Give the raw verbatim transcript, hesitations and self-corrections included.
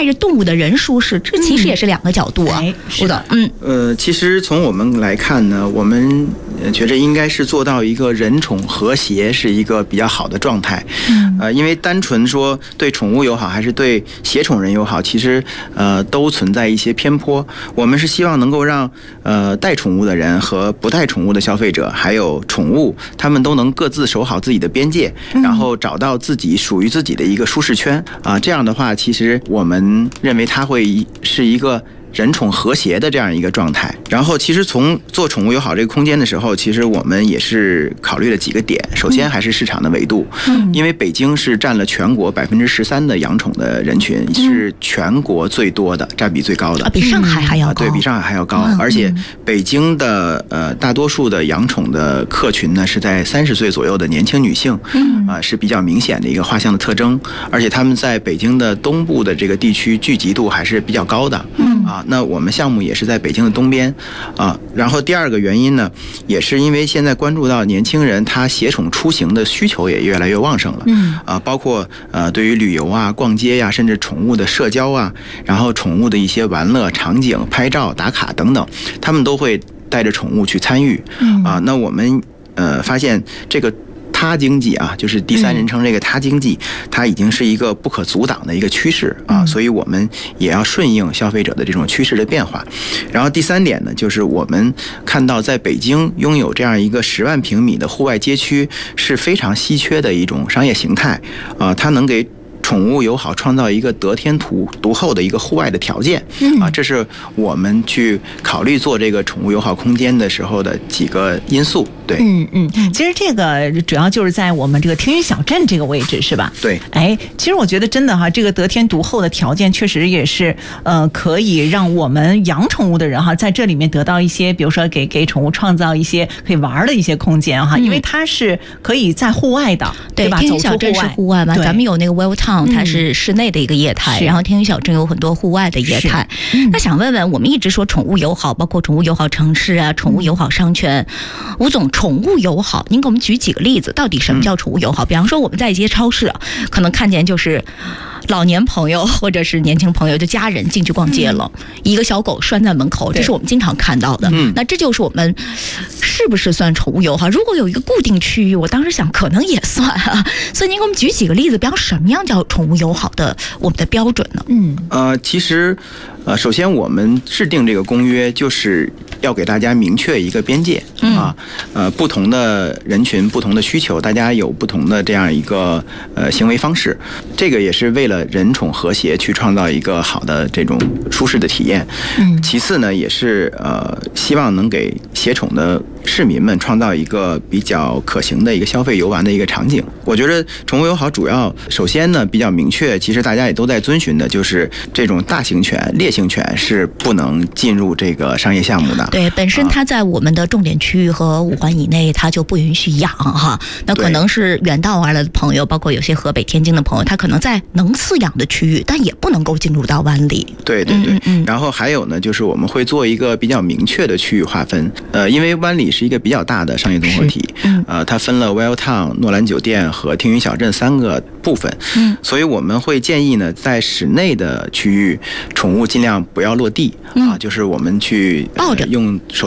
带着动物的人舒适，这其实也是两个角度啊。 嗯、 是的，嗯， 呃，其实从我们来看呢，我们觉着应该是做到一个人宠和谐是一个比较好的状态。嗯，呃，因为单纯说对宠物友好还是对携宠人友好，其实呃都存在一些偏颇。我们是希望能够让呃带宠物的人和不带宠物的消费者，还有宠物，他们都能各自守好自己的边界，然后找到自己属于自己的一个舒适圈啊、呃。这样的话，其实我们认为它会是一个人宠和谐的这样一个状态。然后其实从做宠物友好这个空间的时候，其实我们也是考虑了几个点。首先还是市场的维度，嗯、因为北京是占了全国百分之十三的养宠的人群，嗯、是全国最多的，占比最高的， 啊、比上海还要高， 对比上海还要高。 嗯、 而且北京的呃大多数的养宠的客群呢是在三十岁左右的年轻女性，嗯啊、呃、是比较明显的一个画像的特征。而且他们在北京的东部的这个地区聚集度还是比较高的，嗯啊，那我们项目也是在北京的东边啊。然后第二个原因呢，也是因为现在关注到年轻人他携宠出行的需求也越来越旺盛了，嗯啊，包括呃对于旅游啊、逛街呀、啊，甚至宠物的社交啊，然后宠物的一些玩乐场景、拍照打卡等等，他们都会带着宠物去参与，嗯啊，那我们呃发现这个。他经济啊，就是第三人称这个他经济，它已经是一个不可阻挡的一个趋势啊，所以我们也要顺应消费者的这种趋势的变化。然后第三点呢，就是我们看到在北京拥有这样一个十万平米的户外街区是非常稀缺的一种商业形态啊，它能给宠物友好创造一个得天独独厚的一个户外的条件啊，这是我们去考虑做这个宠物友好空间的时候的几个因素。对， 嗯嗯，其实这个主要就是在我们这个听雨小镇这个位置，是吧？ 对， 哎，其实我觉得真的哈，这个得天独厚的条件确实也是呃，可以让我们养宠物的人哈，在这里面得到一些，比如说给给宠物创造一些可以玩的一些空间哈，因为它是可以在户外的， 对吧？听雨小镇是户外嘛，咱们有那个 Well Town， 它是室内的一个业态，然后听雨小镇有很多户外的业态。那想问问，我们一直说宠物友好，包括宠物友好城市啊，宠物友好商圈，吴总，宠物友好，您给我们举几个例子，到底什么叫宠物友好？比方说我们在一些超市啊，可能看见就是老年朋友或者是年轻朋友，就家人进去逛街了，嗯、一个小狗拴在门口，这是我们经常看到的。嗯、那这就是我们是不是算宠物友好？如果有一个固定区域，我当时想可能也算啊。所以您给我们举几个例子，比方什么样叫宠物友好的我们的标准呢？ 嗯，呃，其实。呃，首先我们制定这个公约，就是要给大家明确一个边界、嗯、啊。呃，不同的人群、不同的需求，大家有不同的这样一个呃行为方式。这个也是为了人宠和谐去创造一个好的这种舒适的体验。嗯。其次呢，也是呃希望能给携宠的市民们创造一个比较可行的一个消费游玩的一个场景。我觉得宠物友好主要首先呢比较明确，其实大家也都在遵循的，就是这种大型犬、猎性犬是不能进入这个商业项目的。 对，本身它在我们的重点区域和五环以内，它就不允许养哈。那可能是远道而来的朋友，包括有些河北、天津的朋友，他可能在能饲养的区域，但也不能够进入到湾里。 对对对。嗯嗯嗯。然后还有呢，就是我们会做一个比较明确的区域划分。呃，因为湾里是一个比较大的商业综合体，嗯、呃，它分了 Well Town、诺兰酒店和听雨小镇三个部分。嗯。所以我们会建议呢，在室内的区域，宠物尽量不要落地、嗯、啊，就是我们去、呃、 抱着用手